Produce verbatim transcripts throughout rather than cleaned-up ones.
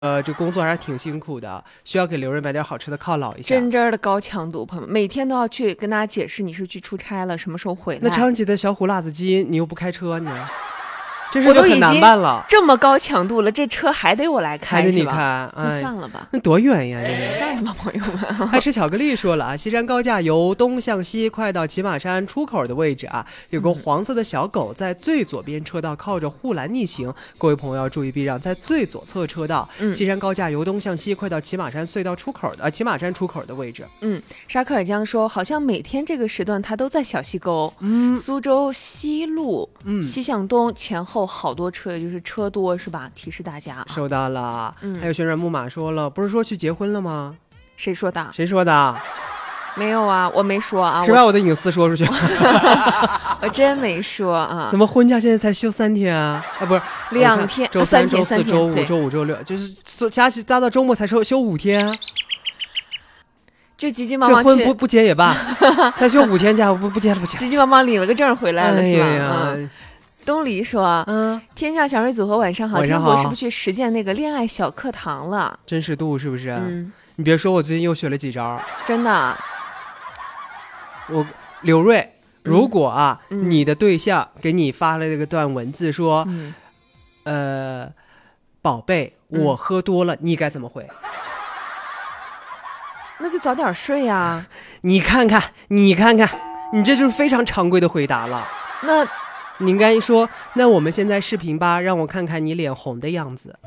呃，这工作还是挺辛苦的，需要给刘瑞买点好吃的犒劳一下。 真真的高强度，朋友们，每天都要去跟大家解释你是去出差了，什么时候回来。 那长期的小虎辣子鸡，你又不开车，你这事就很难办了。 这么高强度了，这车还得我来开， 还得你开， 哎、那算了吧。 那多远呀？这个算了吧，朋友们。 爱吃巧克力说了啊，西山高架由东向西快到骑马山出口的位置啊，有个黄色的小狗在最左边车道靠着护栏逆行，各位朋友要注意避让，在最左侧车道。嗯，西山高架由东向西快到骑马山隧道出口的，呃，骑马山出口的位置。 嗯，沙克尔江说，好像每天这个时段他都在小西沟。嗯，苏州西路，嗯，西向东前后好多车，也就是车多是吧？提示大家啊。 收到了。嗯，还有旋转木马说了，不是说去结婚了吗？ 谁说的？ 谁说的？ 没有啊，我没说啊。 是把我的隐私说出去？ 我真没说啊。 怎么婚假现在才休三天啊？啊，不是两天， 周三、周四、周五、周五、周六，就是加起加到周末才休休五天。 就急急忙忙去， 这婚不不结也罢，才休五天假，不不结了不结了。 急急忙忙领了个证回来了，是吧？ 哎呀嗯东篱说：“嗯，天降小水组合晚上好， 晚上好， 天国是不是去实践那个恋爱小课堂了？ 真实度是不是？ 嗯， 你别说，我最近又学了几招， 真的。 我刘瑞，如果啊，嗯、你的对象给你发了这个段文字说，嗯、呃，宝贝，我喝多了，嗯、你该怎么回？ 那就早点睡呀、啊。 你看看，你看看，你这就是非常常规的回答了。 那。” 你应该说，那我们现在视频吧，让我看看你脸红的样子。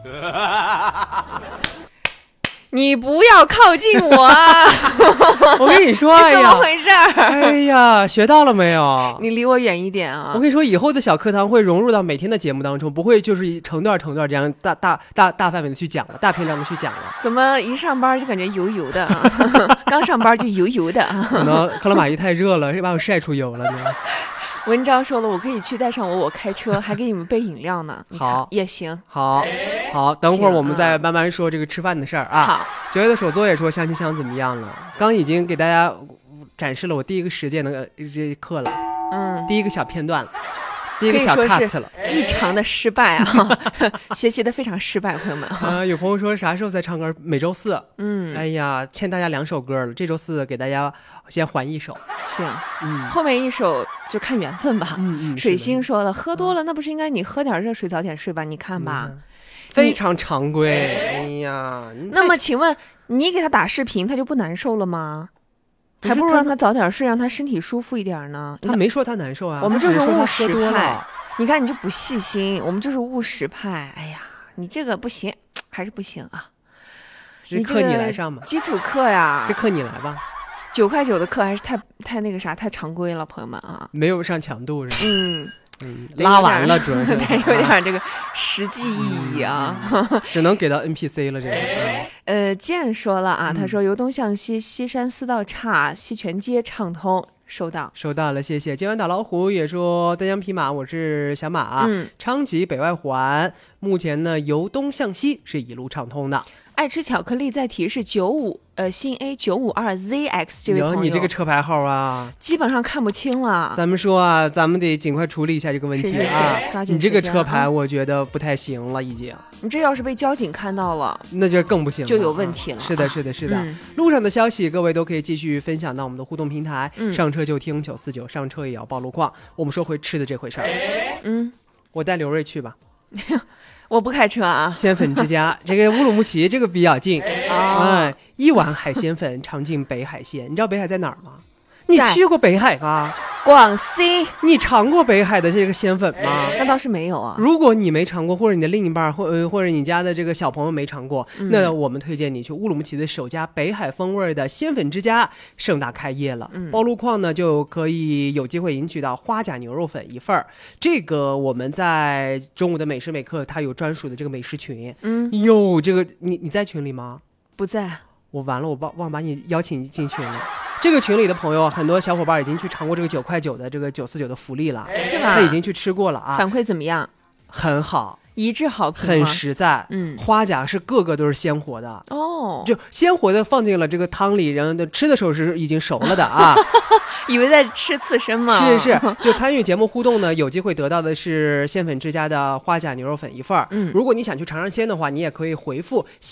你不要靠近我啊！ 我跟你说，哎呀， 怎么回事？ 哎呀，学到了没有？ 你离我远一点啊！ 我跟你说，以后的小课堂会融入到每天的节目当中，不会就是成段成段这样大大大大范围的去讲了，大篇章的去讲了。 怎么一上班就感觉油油的啊？刚上班就油油的啊？ 可能克拉玛依太热了，把我晒出油了呢。 文章说了，我可以去带上我，我开车，还给你们备饮料呢。 好， 也行。 好，好，等会儿我们再慢慢说这个吃饭的事儿啊。 好， 九月的手作也说相亲相怎么样了？刚已经给大家展示了我第一个实践的这课了，嗯，第一个小片段了。第一个小 cut 了， 异常的失败啊！学习的非常失败，朋友们啊、 呃！有朋友说啥时候再唱歌？每周四。嗯，哎呀，欠大家两首歌了，这周四给大家先还一首。 行，嗯，后面一首就看缘分吧。嗯嗯。水星说了，喝多了那不是应该你喝点热水早点睡吧？你看吧，嗯、 非常常规。哎呀， 那么请问你给他打视频，他就不难受了吗？还不如让他早点睡，让他身体舒服一点呢。 他没说他难受啊， 我们就是务实派。你看你就不细心，我们就是务实派。哎呀，你这个不行，还是不行啊。 这课你来上吧， 基础课呀， 这课你来吧。 九块九的课还是太太那个啥，太常规了，朋友们啊。 没有上强度是吧？ 嗯。 嗯，拉完了主要是它有点这个实际意义啊， 嗯、只能给到 N P C 了这个。 呃，健说了啊，他说由东向西，西山四道岔，西泉街畅通。收到， 收到了，谢谢。今晚打老虎也说单枪匹马，我是小马。嗯，昌吉北外环，目前呢由东向西是一路畅通的。 爱吃巧克力再提示九五呃新 A 九五二 Z X 这位朋友， 你这个车牌号啊， 基本上看不清了。 咱们说啊，咱们得尽快处理一下这个问题啊！ 是是是，抓紧你这个车牌，我觉得不太行了，已经。 你这要是被交警看到了， 那就更不行了， 就有问题了。 是的，是的，是的。嗯、路上的消息，各位都可以继续分享到我们的互动平台。嗯、上车就听九四九，上车也要报路况。我们说回吃的这回事儿。嗯，我带刘瑞去吧。 我不开车啊。 鲜粉之家，这个乌鲁木齐这个比较近，哦、哎，一碗海鲜粉尝尽北海鲜。你知道北海在哪儿吗？你去过北海吗？ 广西。 你尝过北海的这个鲜粉吗？ 那倒是没有啊。 如果你没尝过，或者你的另一半，或呃或者你家的这个小朋友没尝过，嗯、那我们推荐你去乌鲁木齐的首家北海风味的鲜粉之家盛大开业了。嗯、报路况呢就可以有机会赢取到花甲牛肉粉一份儿。这个我们在中午的美食美课，它有专属的这个美食群。嗯，哟，这个你你在群里吗？ 不在。 我完了，我忘忘把你邀请进群了。这个群里的朋友，很多小伙伴已经去尝过这个九块九的这个九四九的福利了， 是吧？ 他已经去吃过了啊。 反馈怎么样？ 很好， 一致好评， 很实在。 嗯， 花甲是个个都是鲜活的哦， 就鲜活的放进了这个汤里，然后吃的时候是已经熟了的啊。 以为在吃刺身吗？ 是是，就参与节目互动呢，有机会得到的是鲜粉之家的花甲牛肉粉一份儿。 嗯， 如果你想去尝尝鲜的话，你也可以回复